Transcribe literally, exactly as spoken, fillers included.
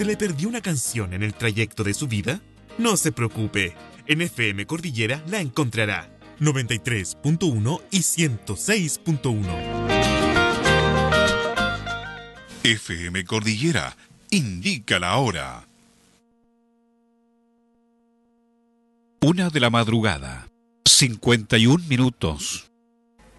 ¿Se le perdió una canción en el trayecto de su vida? No se preocupe, en F M Cordillera la encontrará. noventa y tres punto uno y ciento seis punto uno. F M Cordillera indica la hora. Una de la madrugada, cincuenta y un minutos.